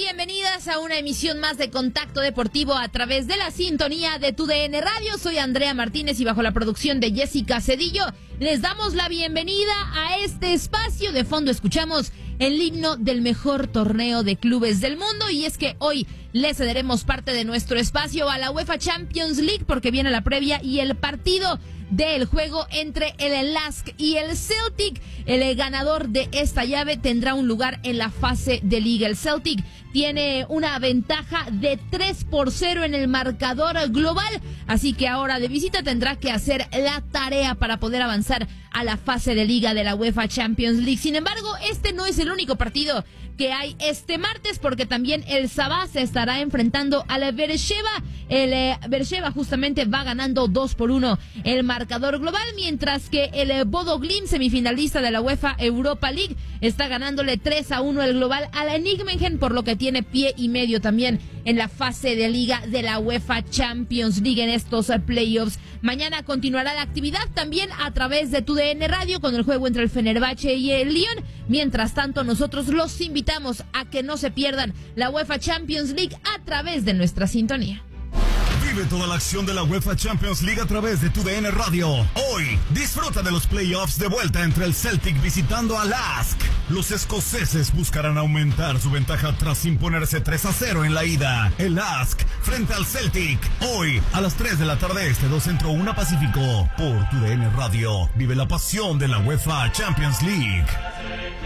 bienvenidas a una emisión más de Contacto Deportivo a través de la sintonía de TUDN Radio. Soy Andrea Martínez y bajo la producción de Jessica Cedillo les damos la bienvenida a este espacio. De fondo escuchamos el himno del mejor torneo de clubes del mundo, y es que hoy le cederemos parte de nuestro espacio a la UEFA Champions League porque viene la previa y el partido del juego entre el LASK y el Celtic. El ganador de esta llave tendrá un lugar en la fase de liga. El Celtic tiene una ventaja de 3-0 en el marcador global, así que ahora de visita tendrá que hacer la tarea para poder avanzar a la fase de liga de la UEFA Champions League. Sin embargo, este no es el único partido que hay este martes, porque también el Sabah se estará enfrentando al Beersheva. El Beersheva justamente va ganando 2-1 el marcador global, mientras que el Bodo Glimt, semifinalista de la UEFA Europa League, está ganándole 3-1 el global al Nijmegen, por lo que tiene pie y medio también en la fase de liga de la UEFA Champions League en estos playoffs. Mañana continuará la actividad también a través de TUDN Radio con el juego entre el Fenerbahce y el Lyon. Mientras tanto, nosotros los invitamos a que no se pierdan la UEFA Champions League a través de nuestra sintonía. Vive toda la acción de la UEFA Champions League a través de TUDN Radio. Hoy, disfruta de los playoffs de vuelta entre el Celtic visitando al LASK. Los escoceses buscarán aumentar su ventaja tras imponerse 3-0 en la ida. El LASK frente al Celtic. Hoy, a las 3 de la tarde, 2 Centro, 1 Pacífico. Por TUDN Radio. Vive la pasión de la UEFA Champions League.